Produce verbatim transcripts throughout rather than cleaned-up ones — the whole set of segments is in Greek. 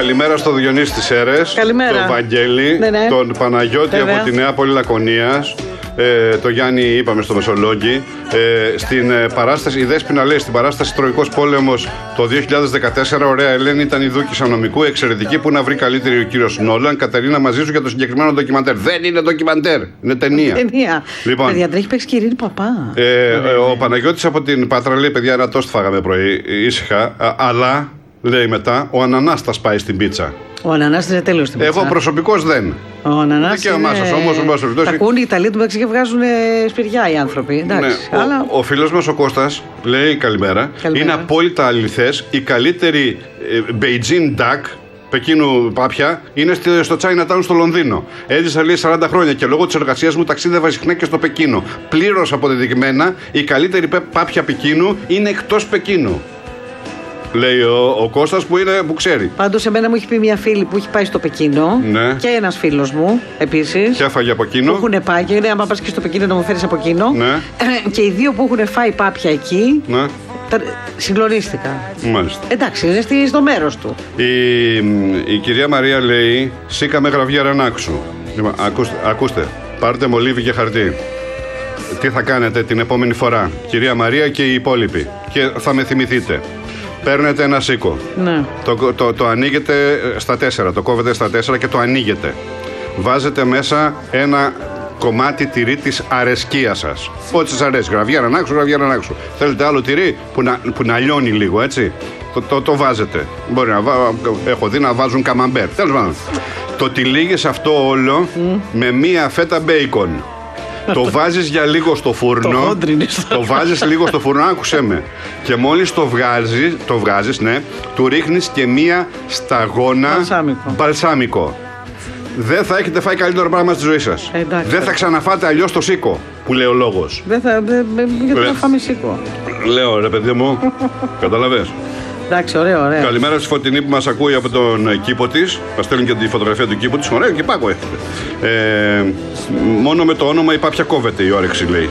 Καλημέρα στο Διονύση της Σέρρες, Καλημέρα. τον Βαγγέλη, ναι, ναι. τον Παναγιώτη Βέβαια. από τη Νέα Πόλη Λακωνίας, ε, το Γιάννη είπαμε στο Μεσολόγγι. Ε, στην ε, παράσταση, η Δέσποινα λέει, στην παράσταση Τροϊκός Πόλεμος το δύο χιλιάδες δεκατέσσερα, ωραία Ελένη ήταν η Δούκισσα νομικού, εξαιρετική, που να βρει καλύτερη ο κύριος Νόλαν. Κατερίνα Μαζίζου για το συγκεκριμένο ντοκιμαντέρ. Δεν είναι ντοκιμαντέρ, είναι ταινία. Ταινία. Λοιπόν, παιδιά, τρέχει παίξει και η Ειρήνη Παπά. ε, ε, ο Παναγιώτης από την Πάτρα λέει: παιδιά, ένα τόστ φάγαμε πρωί, ήσυχα, α, αλλά λέει μετά, ο ανανάς θα σπάει στην πίτσα. Ο ανανάς είναι τέλειος στην πίτσα. Εγώ προσωπικώς δεν. Ο ανανάς Δικαίωμά σας, όμως, εν πάση περιπτώσει. Τα ακούνε οι Ιταλοί του μεταξύ και βγάζουν ε, σπηριά οι άνθρωποι. Εντάξει, Ναι, αλλά... Ο, ο φίλος μας ο Κώστας λέει καλημέρα. Καλημέρα. Είναι απόλυτα αληθές. Η καλύτερη ε, Beijing Duck, Πεκίνου πάπια, είναι στη- στο Chinatown στο Λονδίνο. Έζησα λέει σαράντα χρόνια και λόγω της εργασίας μου ταξίδευα συχνά και στο Πεκίνο. Πλήρως αποδεδειγμένα, η καλύτερη πε- πάπια Πεκίνου είναι εκτός Πεκίνου. Λέει ο, ο Κώστας που, είναι, που ξέρει. Πάντως, εμένα μου έχει πει μια φίλη που έχει πάει στο Πεκίνο. Ναι. Και ένας φίλος μου επίσης. Και έφαγε από Που εκείνο. έχουν πάει και λέει: άμα πας και στο Πεκίνο να μου φέρεις από εκείνο. Ναι. Και οι δύο που έχουν φάει πάπια εκεί. Ναι, τα... Συγκλονίστηκα. μάλιστα. Εντάξει, είναι στη- στο μέρος του. Η, η κυρία Μαρία λέει: σήκαμε γραβιέρα Νάξου. Λοιπόν, ακούστε, ακούστε, πάρτε μολύβι και χαρτί. Τι θα κάνετε την επόμενη φορά, κυρία Μαρία και οι υπόλοιποι. Και θα με θυμηθείτε. Παίρνετε ένα σίκο. Ναι. Το, το, το, το ανοίγετε στα τέσσερα, το κόβετε στα τέσσερα και το ανοίγετε. Βάζετε μέσα ένα κομμάτι τυρί της αρεσκίας σας. Ό,τι σας αρέσει. Γραβιέρα Νάξου, γραβιέρα Νάξου. Θέλετε άλλο τυρί που να, που να λιώνει λίγο, έτσι. Το, το, το βάζετε. Μπορεί να βά, έχω δει να βάζουν καμαμπέρ. Τέλος πάντων. Το τυλίγεις αυτό όλο mm. με μία φέτα μπέικον. Το βάζεις για λίγο στο φούρνο. Το χόντρινες. Το βάζεις λίγο στο φούρνο, άκουσέ με. Και μόλις το βγάζεις, το βγάζεις, ναι, του ρίχνεις και μία σταγόνα Μπαλσάμικο. μπαλσάμικο. Δεν θα έχετε φάει καλύτερο πράγμα στη ζωή σας. Εντάξει. Δεν θα ξαναφάτε αλλιώς το σίκο, που λέει ο λόγος. Δεν θα. δε- δε- γιατί Ρε. να φάμε σίκο. Λέω ρε παιδί μου, καταλαβες. Εντάξει, ωραίο, ωραίο. Καλημέρα στη Φωτεινή που μας ακούει από τον κήπο της. Μας στέλνει και τη φωτογραφία του κήπου της. Ωραίο και πάκο έχετε. Ε, μόνο με το όνομα η πάπια κόβεται η όρεξη, λέει.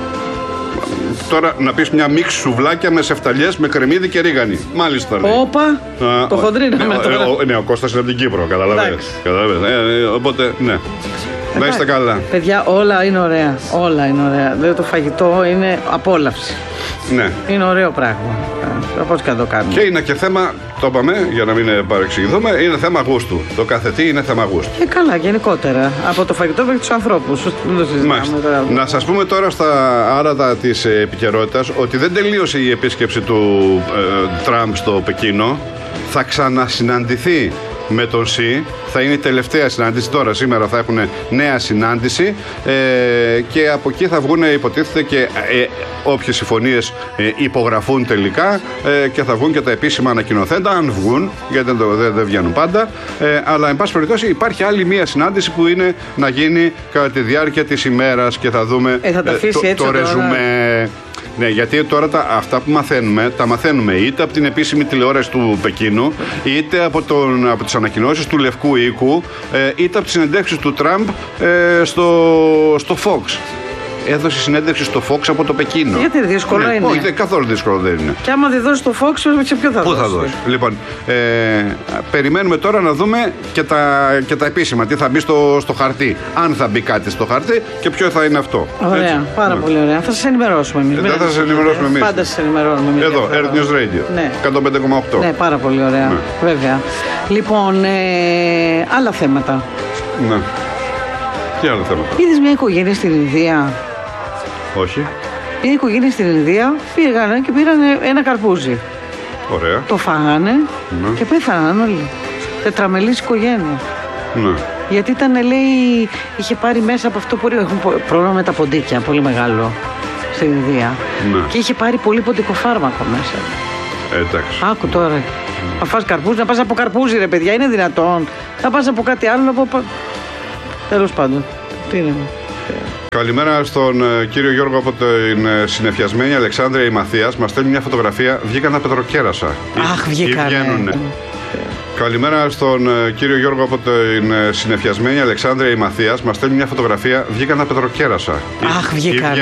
Τώρα να πεις μια μίξ σουβλάκια με σεφταλιές, με κρεμμύδι και ρίγανη. Μάλιστα, λέει. Όπα, Α, το ο- χοντρίναμε ναι, τώρα. ο- Ναι, ο Κώστας είναι από την Κύπρο, καταλαβαίνεις. Εντάξει. Καταλαβαίνεις. Ε, ε, οπότε, ναι. Να είστε καλά. Παιδιά, όλα είναι ωραία. Όλα είναι ωραία. Δηλαδή το φαγητό είναι απόλαυση. Ναι. Είναι ωραίο πράγμα. Όπω και να το κάνουμε. Και είναι και θέμα, το είπαμε για να μην ε, παρεξηγηθούμε, είναι θέμα γούστου. Το κάθε τι είναι θέμα γούστου. Και καλά, γενικότερα. Από το φαγητό μέχρι του ανθρώπου. Δεν το συζητάμε Μάλιστα. τώρα. Να σας πούμε τώρα στα άρατα της ε, επικαιρότητας ότι δεν τελείωσε η επίσκεψη του ε, Τραμπ στο Πεκίνο. Θα ξανασυναντηθεί με τον Σι. Θα είναι η τελευταία συνάντηση. Τώρα σήμερα θα έχουν νέα συνάντηση ε, και από εκεί θα βγουν, υποτίθεται, και ε, όποιες συμφωνίες ε, υπογραφούν τελικά ε, και θα βγουν και τα επίσημα ανακοινωθέντα, αν βγουν, γιατί δεν, το, δεν, δεν βγαίνουν πάντα. Ε, αλλά εν πάση περιπτώσει υπάρχει άλλη μία συνάντηση που είναι να γίνει κατά τη διάρκεια της ημέρας και θα δούμε Ε, θα τα αφήσει το, έτσι το τώρα. ρεζουμέ. Ναι, γιατί τώρα τα, αυτά που μαθαίνουμε, τα μαθαίνουμε είτε από την επίσημη τηλεόραση του Πεκίνου, είτε από, τον, από τις ανακοινώσεις του Λευκού Οίκου, ε, είτε από τις συνεντεύξεις του Τραμπ ε, στο, στο Fox. Έδωσε συνέντευξη στο Fox από το Πεκίνο. Γιατί δύσκολο Ναι, είναι. όχι, δεν- καθόλου δύσκολο δεν είναι. Και άμα δεν δώσει το Fox, σε ποιο θα Πού δώσει. θα δώσει. Λοιπόν, ε, περιμένουμε τώρα να δούμε και τα, και τα επίσημα. Τι θα μπει στο, στο χαρτί. Αν θα μπει κάτι στο χαρτί και ποιο θα είναι αυτό. Ωραία, Έτσι. πάρα Ναι. πολύ ωραία. Θα σας ενημερώσουμε εμείς. Ε, Μην δεν θα σας ανησυχείτε. ενημερώσουμε εμείς. Πάντα σας ενημερώνουμε εμείς. Εδώ, για αυτά. Earth News Radio. Ναι. εκατόν πέντε κόμμα οκτώ. Ναι, πάρα πολύ ωραία. Ναι. Βέβαια. Λοιπόν, ε, άλλα θέματα. Ναι. Τι άλλο θέμα. Είδες μια οικογένεια στην Ινδία. Όχι. Μια οικογένεια στην Ινδία πήγανε και πήραν ένα καρπούζι. Ωραία. Το φάγανε Ναι. και πέθαναν όλοι. Τετραμελής οικογένεια. Ναι. Γιατί ήταν, λέει, είχε πάρει μέσα από αυτό που έχουν πο- πρόβλημα με τα ποντίκια, πολύ μεγάλο στην Ινδία. Ναι. Και είχε πάρει πολύ ποντικό φάρμακο μέσα. Ε, εντάξει. Άκου τώρα. Να φας καρπούζι, να πας από καρπούζι, ρε παιδιά, είναι δυνατόν. Να πας από κάτι άλλο, από. πα- Τέλος πάντων. Τι είναι. Καλημέρα στον ε, κύριο Γιώργο από την ε, συνεφιασμένη Αλεξάνδρεια η Μαθίας. Μας στέλνει μια φωτογραφία. Βγήκαν τα πετροκέρασσα. Αχ, Ή- ή βγήκανε. βγαίνουνε. Καλημέρα στον ε, κύριο Γιώργο από την ε, συνεφιασμένη Αλεξάνδρεια η Μαθίας. Μας στέλνει μια φωτογραφία. Βγήκαν τα πετροκέρασσα. Ή- Αχ, ή βγήκανε.